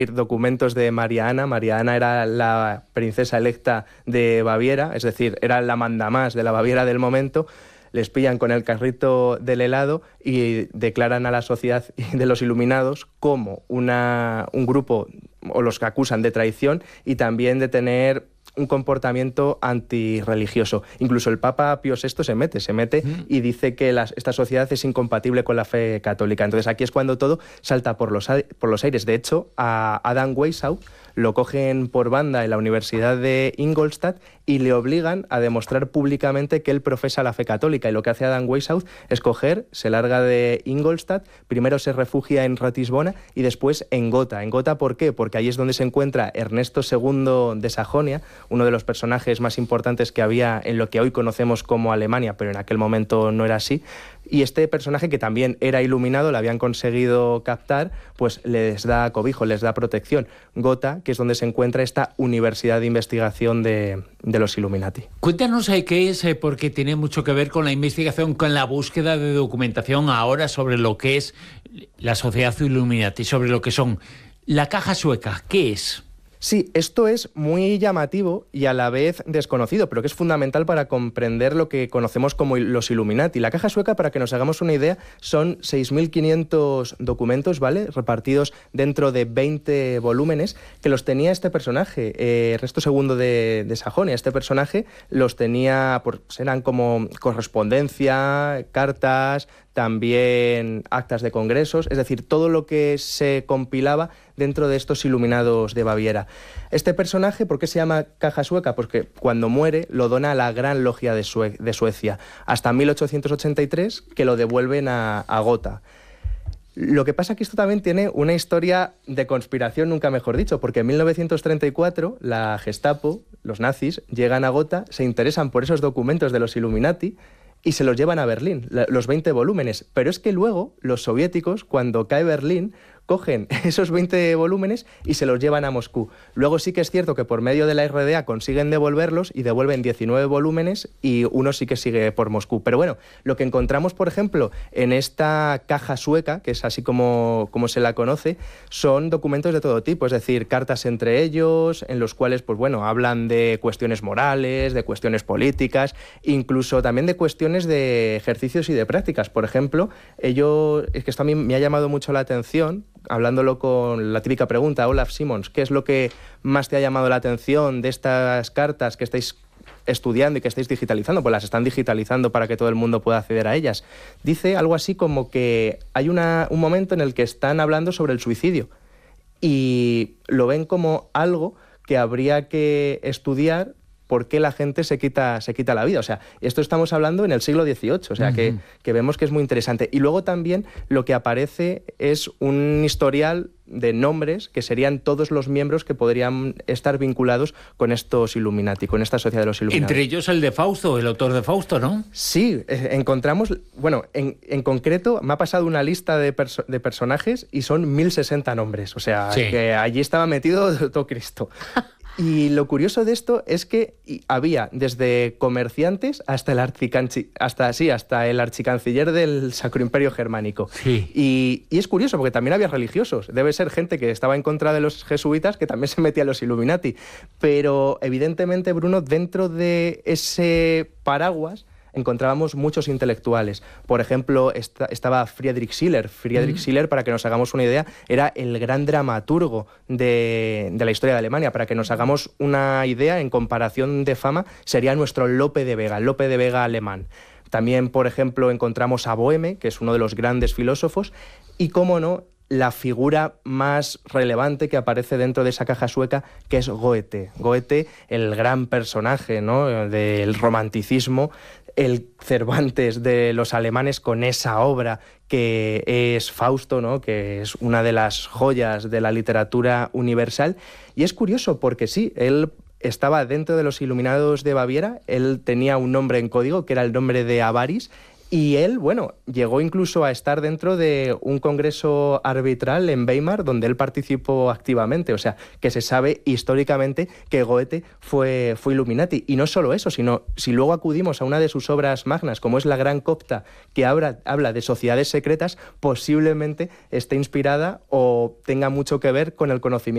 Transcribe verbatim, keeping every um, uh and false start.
documentos de María Ana. María Ana era la princesa electa de Baviera, es decir, era la mandamás de la Baviera del momento. Les pillan con el carrito del helado y declaran a la sociedad de los Iluminados como una, un grupo, o los que acusan de traición y también de tener un comportamiento antirreligioso. Incluso el Papa Pío sexto se mete, se mete mm. y dice que las, esta sociedad es incompatible con la fe católica. Entonces aquí es cuando todo salta por los, por los aires. De hecho, a Adam Weishaupt lo cogen por banda en la Universidad de Ingolstadt y le obligan a demostrar públicamente que él profesa la fe católica. Y lo que hace Adam Weishaupt es coger, se larga de Ingolstadt, primero se refugia en Ratisbona y después en Gotha. ¿En Gotha por qué? Porque ahí es donde se encuentra Ernesto segundo de Sajonia, uno de los personajes más importantes que había en lo que hoy conocemos como Alemania, pero en aquel momento no era así. Y este personaje, que también era iluminado, le habían conseguido captar, pues les da cobijo, les da protección. Gotha, que es donde se encuentra esta universidad de investigación de, de los Illuminati. Cuéntanos eh, qué es, eh, porque tiene mucho que ver con la investigación, con la búsqueda de documentación ahora sobre lo que es la sociedad Illuminati, sobre lo que son la caja sueca. ¿Qué es? Sí, esto es muy llamativo y a la vez desconocido, pero que es fundamental para comprender lo que conocemos como los Illuminati. La caja sueca, para que nos hagamos una idea, son seis mil quinientos documentos, ¿vale?, repartidos dentro de veinte volúmenes, que los tenía este personaje, eh, Ernesto segundo de, de Sajonia. Este personaje los tenía, pues eran como correspondencia, cartas, también actas de congresos, es decir, todo lo que se compilaba dentro de estos Iluminados de Baviera. Este personaje, ¿por qué se llama caja sueca? Porque cuando muere lo dona a la Gran Logia de, Sue- de Suecia, hasta mil ochocientos ochenta y tres, que lo devuelven a, a Gotha. Lo que pasa es que esto también tiene una historia de conspiración, nunca mejor dicho, porque en mil novecientos treinta y cuatro la Gestapo, los nazis, llegan a Gotha, se interesan por esos documentos de los Illuminati y se los llevan a Berlín, los veinte volúmenes. Pero es que luego los soviéticos, cuando cae Berlín, cogen esos veinte volúmenes y se los llevan a Moscú. Luego sí que es cierto que por medio de la R D A consiguen devolverlos y devuelven diecinueve volúmenes y uno sí que sigue por Moscú. Pero bueno, lo que encontramos, por ejemplo, en esta caja sueca, que es así como, como se la conoce, son documentos de todo tipo, es decir, cartas entre ellos, en los cuales, pues bueno, hablan de cuestiones morales, de cuestiones políticas, incluso también de cuestiones de ejercicios y de prácticas. Por ejemplo, ellos, es que esto a mí me ha llamado mucho la atención, hablándolo con la típica pregunta, Olaf Simons, ¿qué es lo que más te ha llamado la atención de estas cartas que estáis estudiando y que estáis digitalizando? Pues las están digitalizando para que todo el mundo pueda acceder a ellas. Dice algo así como que hay una, un momento en el que están hablando sobre el suicidio y lo ven como algo que habría que estudiar, por qué la gente se quita, se quita la vida. O sea, esto estamos hablando en el siglo dieciocho, o sea, uh-huh. que, que vemos que es muy interesante. Y luego también lo que aparece es un historial de nombres que serían todos los miembros que podrían estar vinculados con estos Illuminati, con esta sociedad de los Illuminati. Entre ellos el de Fausto, el autor de Fausto, ¿no? Sí, eh, encontramos, bueno, en, en concreto me ha pasado una lista de, perso- de personajes y son mil sesenta nombres, o sea, sí. que allí estaba metido todo Cristo. Y lo curioso de esto es que había desde comerciantes hasta el, archicanci- hasta, sí, hasta el archicanciller del Sacro Imperio Germánico. Sí. Y, y es curioso porque también había religiosos. Debe ser gente que estaba en contra de los jesuitas que también se metía a los Illuminati. Pero evidentemente, Bruno, dentro de ese paraguas encontrábamos muchos intelectuales. Por ejemplo, esta, estaba Friedrich Schiller. Friedrich mm. Schiller, para que nos hagamos una idea, era el gran dramaturgo de, de la historia de Alemania. Para que nos hagamos una idea, en comparación de fama, sería nuestro Lope de Vega, Lope de Vega alemán. También, por ejemplo, encontramos a Boheme, que es uno de los grandes filósofos, y, cómo no, la figura más relevante que aparece dentro de esa caja sueca, que es Goethe. Goethe, el gran personaje, ¿no?, del romanticismo, el Cervantes de los alemanes, con esa obra que es Fausto, ¿no?, que es una de las joyas de la literatura universal. Y es curioso porque sí, él estaba dentro de los Iluminados de Baviera, él tenía un nombre en código, que era el nombre de Avaris, y él, bueno, llegó incluso a estar dentro de un congreso arbitral en Weimar, donde él participó activamente. O sea, que se sabe históricamente que Goethe fue, fue Illuminati. Y no solo eso, sino si luego acudimos a una de sus obras magnas, como es La Gran Copta, que habla, habla de sociedades secretas, posiblemente esté inspirada o tenga mucho que ver con el conocimiento